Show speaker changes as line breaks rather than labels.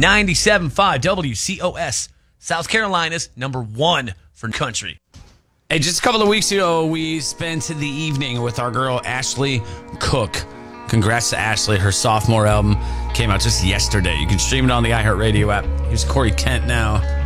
97.5 WCOS, South Carolina's #1 for country.
Hey, just a couple of weeks ago, we spent the evening with our girl, Ashley Cook. Congrats to Ashley. Her sophomore album came out just yesterday. You can stream it on the iHeartRadio app. Here's Corey Kent now.